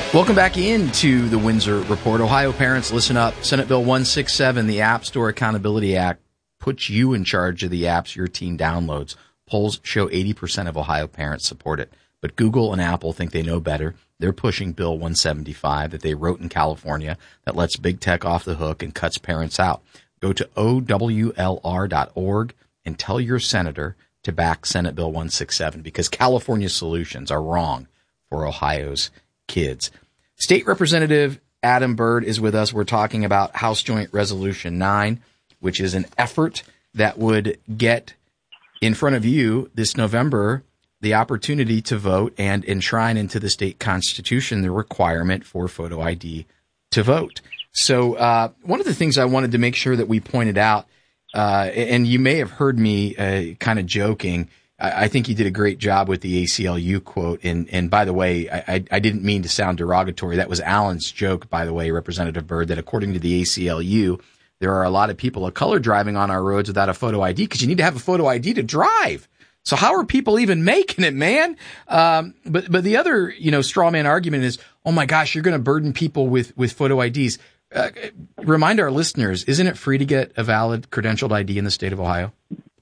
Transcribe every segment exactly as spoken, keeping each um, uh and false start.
Welcome back into the Windsor Report. Ohio parents, listen up. Senate Bill one sixty-seven, the App Store Accountability Act, puts you in charge of the apps your teen downloads. Polls show eighty percent of Ohio parents support it. But Google and Apple think they know better. They're pushing Bill one seventy-five that they wrote in California that lets big tech off the hook and cuts parents out. Go to O W L R dot org and tell your senator to back Senate Bill one sixty-seven because California's solutions are wrong for Ohio's kids. State Representative Adam Byrd is with us. We're talking about House Joint Resolution nine, which is an effort that would get in front of you this November the opportunity to vote and enshrine into the state constitution the requirement for photo I D to vote. So uh, one of the things I wanted to make sure that we pointed out, uh, and you may have heard me uh, kind of joking, I think you did a great job with the A C L U quote. And, and by the way, I, I didn't mean to sound derogatory. That was Alan's joke, by the way, Representative Byrd, that according to the A C L U, there are a lot of people of color driving on our roads without a photo I D because you need to have a photo I D to drive. So how are people even making it, man? Um, but, but the other, you know, straw man argument is, oh my gosh, you're going to burden people with, with photo I Ds. Uh, remind our listeners, isn't it free to get a valid credentialed I D in the state of Ohio?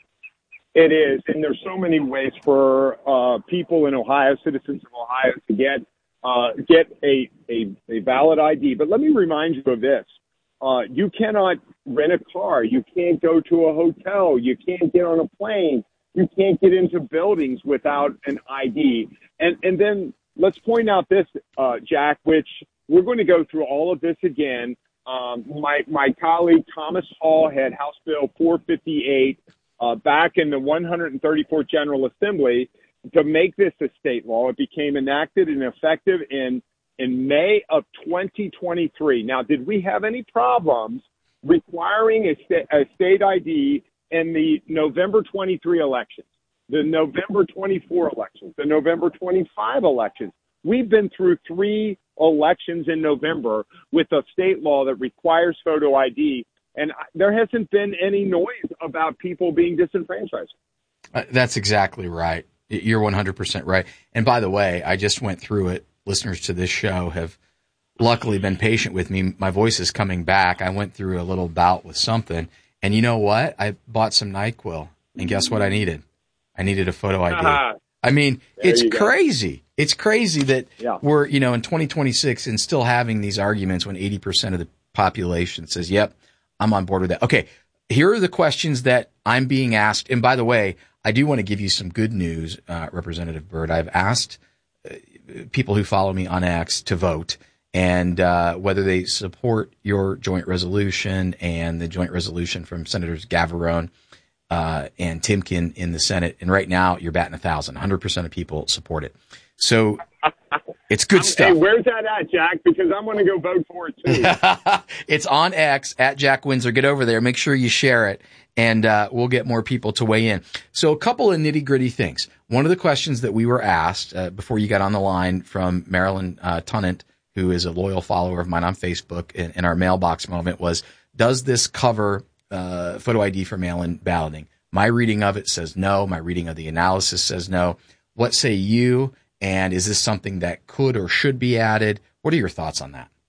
It is, and there's so many ways for uh, people in Ohio, citizens of Ohio, to get uh, get a, a a valid I D. But let me remind you of this: uh, you cannot rent a car, you can't go to a hotel, you can't get on a plane, you can't get into buildings without an I D. And and then let's point out this, uh, Jack, which we're going to go through all of this again. Um, my my colleague Thomas Hall had House Bill four fifty-eight. Uh, back in the one hundred thirty-fourth General Assembly to make this a state law. It became enacted and effective in in May of twenty twenty-three. Now, did we have any problems requiring a, sta- a state I D in the November twenty-three elections, the November twenty-four elections, the November twenty-five elections? We've been through three elections in November with a state law that requires photo I D. And there hasn't been any noise about people being disenfranchised. Uh, that's exactly right. You're one hundred percent right. And by the way, I just went through it. Listeners to this show have luckily been patient with me. My voice is coming back. I went through a little bout with something. And you know what? I bought some NyQuil. And guess what I needed? I needed a photo I D. Uh-huh. I mean, there it's crazy. Go. It's crazy that yeah. we're, you know, in twenty twenty-six and still having these arguments when eighty percent of the population says, yep, I'm on board with that. Okay, here are the questions that I'm being asked. And by the way, I do want to give you some good news, uh, Representative Byrd. I've asked uh, people who follow me on X to vote and uh, whether they support your joint resolution and the joint resolution from Senators Gavarone uh, and Timken in the Senate. And right now, you're batting a thousand. one hundred percent of people support it. So it's good stuff. Hey, where's that at, Jack? Because I'm going to go vote for it, too. It's on X, at Jack Windsor. Get over there. Make sure you share it, and uh, we'll get more people to weigh in. So a couple of nitty-gritty things. One of the questions that we were asked uh, before you got on the line from Marilyn uh, Tunnant, who is a loyal follower of mine on Facebook, in, in our mailbox moment was, does this cover uh, photo I D for mail-in balloting? My reading of it says no. My reading of the analysis says no. What say you? And is this something that could or should be added? What are your thoughts on that?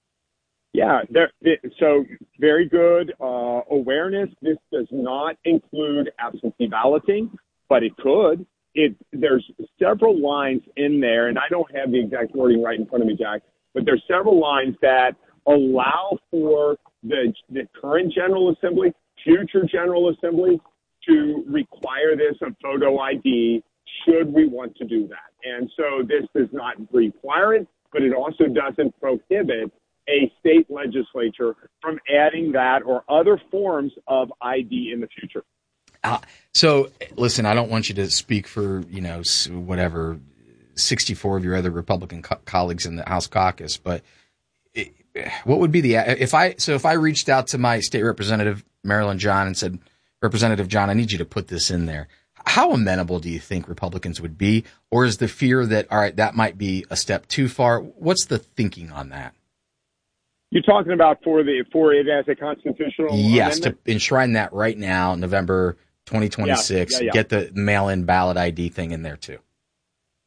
Yeah, there, so very good uh, awareness. This does not include absentee balloting, but it could. It there's several lines in there, and I don't have the exact wording right in front of me, Jack, but there's several lines that allow for the, the current General Assembly, future General Assemblies, to require this a photo I D should we want to do that. And so this does not require it, but it also doesn't prohibit a state legislature from adding that or other forms of I D in the future. Uh, so, listen, I don't want you to speak for, you know, whatever, sixty-four of your other Republican co- colleagues in the House caucus, but it, what would be the, if I, so if I reached out to my state representative, Marilyn John, and said, Representative John, I need you to put this in there. How amenable do you think Republicans would be? Or is the fear that, all right, that might be a step too far? What's the thinking on that? You're talking about for the for it as a constitutional Yes, amendment? To enshrine that right now, November twenty twenty-six, yeah, yeah, yeah. Get the mail-in ballot I D thing in there too.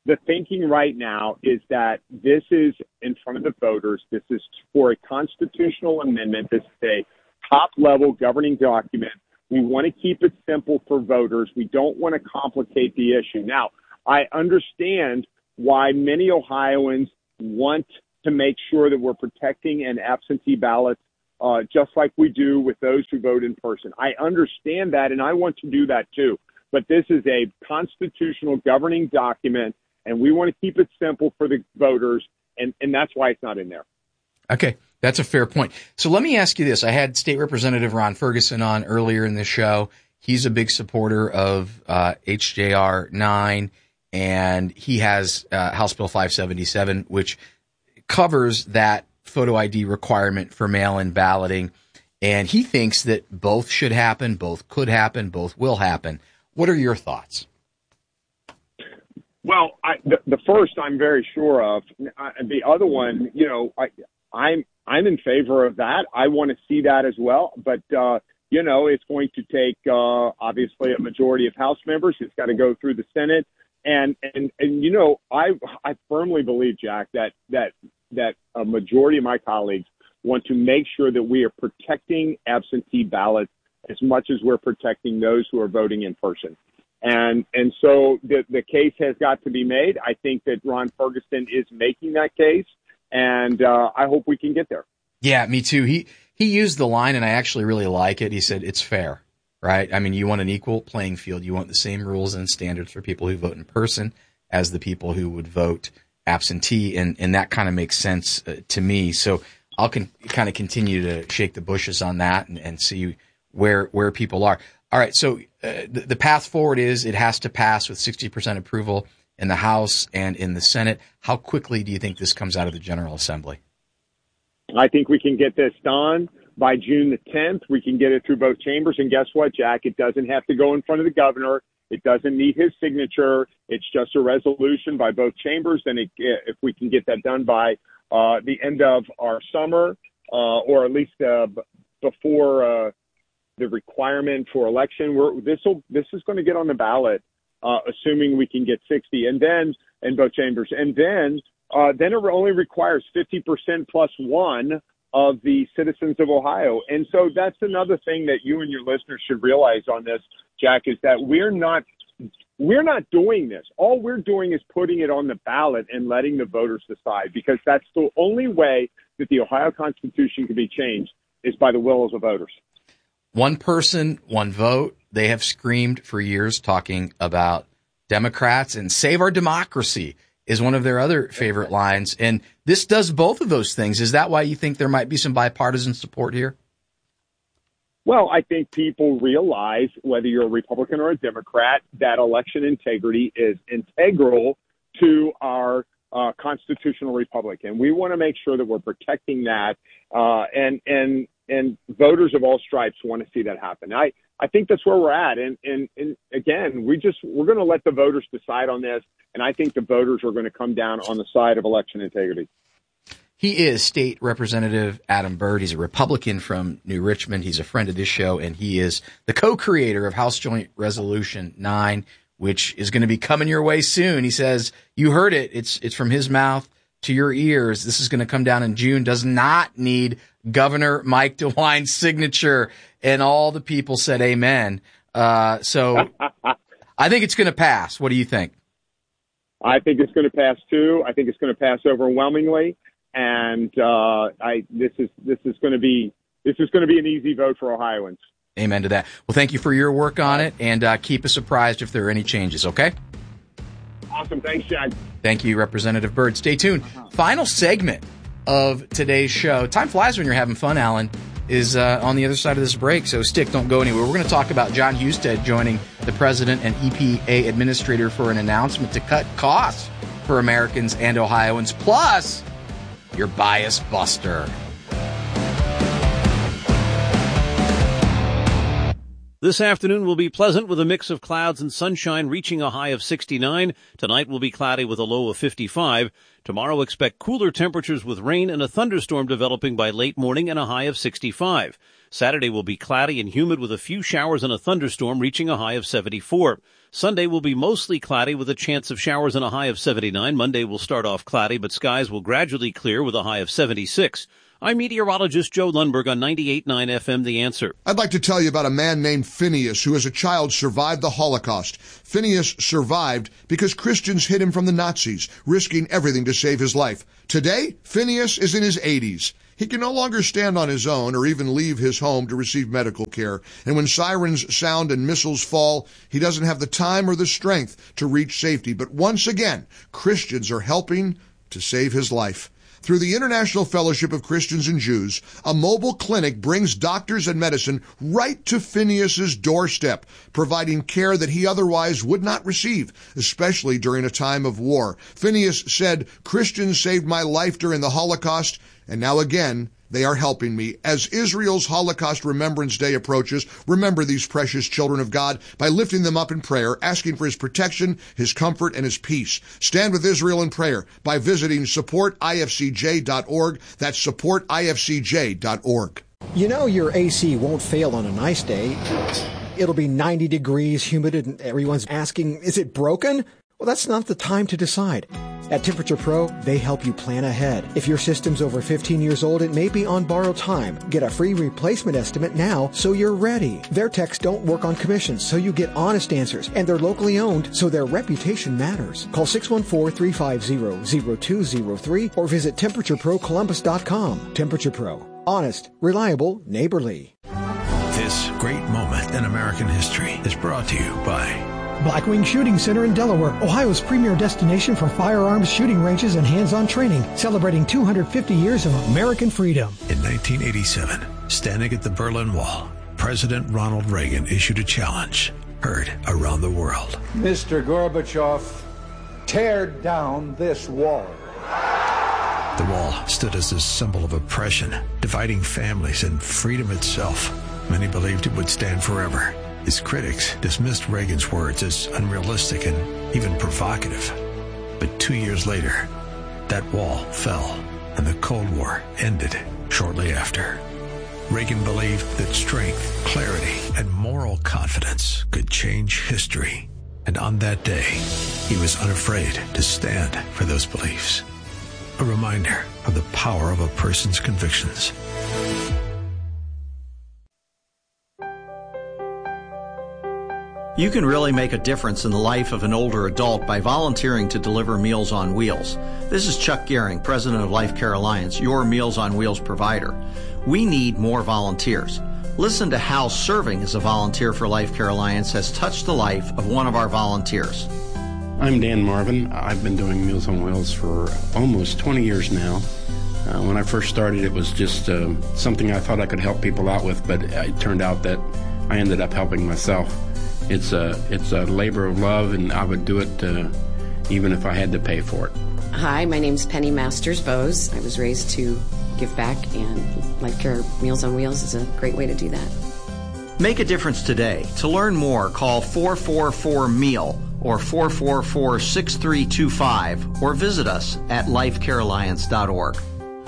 the thinking right now is that this is in front of the voters. This is for a constitutional amendment. This is a top-level governing document. We want to keep it simple for voters. We don't want to complicate the issue. Now, I understand why many Ohioans want to make sure that we're protecting an absentee ballot, uh, just like we do with those who vote in person. I understand that, and I want to do that too. But this is a constitutional governing document, and we want to keep it simple for the voters, and, and that's why it's not in there. Okay, that's a fair point. So let me ask you this. I had State Representative Ron Ferguson on earlier in the show. He's a big supporter of uh, H J R nine, and he has uh, House Bill five seventy-seven, which covers that photo I D requirement for mail-in balloting. And he thinks that both should happen, both could happen, both will happen. What are your thoughts? Well, I, the, the first I'm very sure of. I, the other one, you know, I, I'm I'm in favor of that. I want to see that as well. But, uh, you know, it's going to take, uh, obviously, a majority of House members. It's got to go through the Senate. And, and, and you know, I I firmly believe, Jack, that, that, that a majority of my colleagues want to make sure that we are protecting absentee ballots as much as we're protecting those who are voting in person. And and so the the case has got to be made. I think that Ron Ferguson is making that case, and uh, I hope we can get there. Yeah, me too. He he used the line, and I actually really like it. He said it's fair, right? I mean, you want an equal playing field. You want the same rules and standards for people who vote in person as the people who would vote absentee, and, and that kind of makes sense uh, to me. So I'll con- kind of continue to shake the bushes on that and, and see where where people are. All right, so uh, the, the path forward is it has to pass with sixty percent approval in the House and in the Senate. How quickly do you think this comes out of the General Assembly? I think we can get this done by June the tenth. We can get it through both chambers. And guess what, Jack? It doesn't have to go in front of the governor. It doesn't need his signature. It's just a resolution by both chambers. And it, if we can get that done by uh, the end of our summer, uh, or at least uh, b- before uh, the requirement for election, we're, this will this is going to get on the ballot, uh, assuming we can get sixty, and then in both chambers, and then uh, then it only requires fifty percent plus one of the citizens of Ohio. And so that's another thing that you and your listeners should realize on this, Jack, is that we're not we're not doing this. All we're doing is putting it on the ballot and letting the voters decide, because that's the only way that the Ohio Constitution can be changed is by the will of the voters. One person, one vote. They have screamed for years talking about Democrats, and save our democracy is one of their other favorite lines. And this does both of those things. Is that why you think there might be some bipartisan support here? Well, I think people realize, whether you're a Republican or a Democrat, that election integrity is integral to our uh, constitutional republic. And we want to make sure that we're protecting that. Uh, and, and, and voters of all stripes want to see that happen. I, I think that's where we're at. And, and, and again, we just, we're going to let the voters decide on this. And I think the voters are going to come down on the side of election integrity. He is State Representative Adam Byrd. He's a Republican from New Richmond. He's a friend of this show, and he is the co-creator of House Joint Resolution nine, which is going to be coming your way soon. He says, you heard it. It's, it's from his mouth to your ears. This is going to come down in June. Does not need Governor Mike DeWine's signature. And all the people said amen. Uh, so I think it's going to pass. What do you think? I think it's going to pass too. I think it's going to pass overwhelmingly. And uh, I this is this is going to be this is going to be an easy vote for Ohioans. Amen to that. Well, thank you for your work on it, and uh, keep us apprised if there are any changes. Okay. Awesome. Thanks, Chad. Thank you, Representative Byrd. Stay tuned. Uh-huh. Final segment of today's show. Time flies when you're having fun, Alan. Is uh, on the other side of this break, so stick, don't go anywhere. We're going to talk about John Husted joining the president and E P A administrator for an announcement to cut costs for Americans and Ohioans, plus your bias buster. This afternoon will be pleasant with a mix of clouds and sunshine, reaching a high of sixty-nine. Tonight will be cloudy with a low of fifty-five. Tomorrow expect cooler temperatures with rain and a thunderstorm developing by late morning and a high of sixty-five. Saturday will be cloudy and humid with a few showers and a thunderstorm, reaching a high of seventy-four. Sunday will be mostly cloudy with a chance of showers and a high of seventy-nine. Monday will start off cloudy, but skies will gradually clear with a high of seventy-six. I'm meteorologist Joe Lundberg on ninety-eight point nine F M, The Answer. I'd like to tell you about a man named Phineas who as a child survived the Holocaust. Phineas survived because Christians hid him from the Nazis, risking everything to save his life. Today, Phineas is in his eighties. He can no longer stand on his own or even leave his home to receive medical care. And when sirens sound and missiles fall, he doesn't have the time or the strength to reach safety. But once again, Christians are helping to save his life. Through the International Fellowship of Christians and Jews, a mobile clinic brings doctors and medicine right to Phineas's doorstep, providing care that he otherwise would not receive, especially during a time of war. Phineas said, "Christians saved my life during the Holocaust, and now again, they are helping me." As Israel's Holocaust Remembrance Day approaches, remember these precious children of God by lifting them up in prayer, asking for his protection, his comfort, and his peace. Stand with Israel in prayer by visiting support I F C J dot org. That's support I F C J dot org. You know your A C won't fail on a nice day. It'll be ninety degrees, humid, and everyone's asking, is it broken? Well, that's not the time to decide. At Temperature Pro, they help you plan ahead. If your system's over fifteen years old, it may be on borrowed time. Get a free replacement estimate now so you're ready. Their techs don't work on commissions, so you get honest answers. And they're locally owned, so their reputation matters. Call six one four, three five zero, zero two zero three or visit temperature pro columbus dot com. Temperature Pro. Honest, reliable, neighborly. This great moment in American history is brought to you by Blackwing Shooting Center in Delaware, Ohio's premier destination for firearms shooting ranges and hands-on training, celebrating two hundred fifty years of American freedom. In nineteen eighty-seven, standing at the Berlin Wall, President Ronald Reagan issued a challenge heard around the world. Mister Gorbachev, tear down this wall. The wall stood as a symbol of oppression, dividing families and freedom itself. Many believed it would stand forever. His critics dismissed Reagan's words as unrealistic and even provocative. But two years later, that wall fell and the Cold War ended shortly after. Reagan believed that strength, clarity, and moral confidence could change history. And on that day, he was unafraid to stand for those beliefs. A reminder of the power of a person's convictions. You can really make a difference in the life of an older adult by volunteering to deliver Meals on Wheels. This is Chuck Gehring, president of Life Care Alliance, your Meals on Wheels provider. We need more volunteers. Listen to how serving as a volunteer for Life Care Alliance has touched the life of one of our volunteers. I'm Dan Marvin. I've been doing Meals on Wheels for almost twenty years now. Uh, when I first started, it was just uh, something I thought I could help people out with, but it turned out that I ended up helping myself. It's a, it's a labor of love, and I would do it uh, even if I had to pay for it. Hi, my name's Penny Masters Bose. I was raised to give back, and Life Care Meals on Wheels is a great way to do that. Make a difference today. To learn more, call four four four MEAL or four four four, six three two five or visit us at life care alliance dot org.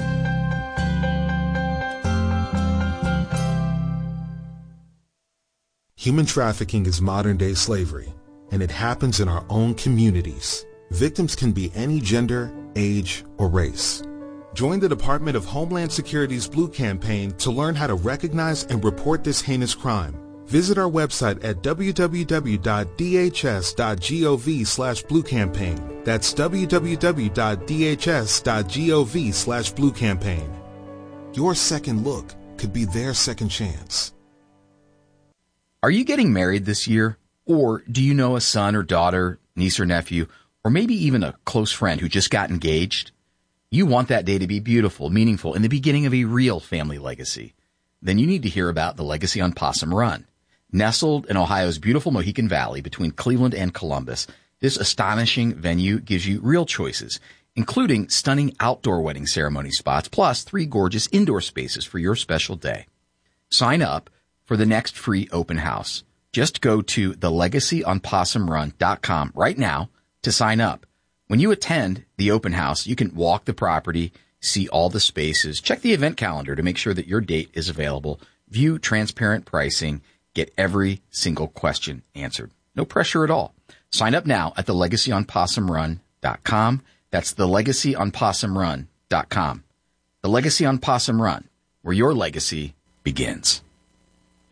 Human trafficking is modern-day slavery, and it happens in our own communities. Victims can be any gender, age, or race. Join the Department of Homeland Security's Blue Campaign to learn how to recognize and report this heinous crime. Visit our website at w w w dot d h s dot gov slash blue campaign. That's w w w dot d h s dot gov slash blue campaign. Your second look could be their second chance. Are you getting married this year? Or do you know a son or daughter, niece or nephew, or maybe even a close friend who just got engaged? You want that day to be beautiful, meaningful, and the beginning of a real family legacy. Then you need to hear about the Legacy on Possum Run. Nestled in Ohio's beautiful Mohican Valley between Cleveland and Columbus, this astonishing venue gives you real choices, including stunning outdoor wedding ceremony spots, plus three gorgeous indoor spaces for your special day. Sign up for the next free open house. Just go to the legacy on possum run dot com right now to sign up. When you attend the open house, you can walk the property, see all the spaces, check the event calendar to make sure that your date is available, view transparent pricing, get every single question answered. No pressure at all. Sign up now at the legacy on possum run dot com. That's the legacy on possum run dot com. The Legacy on Possum Run, where your legacy begins.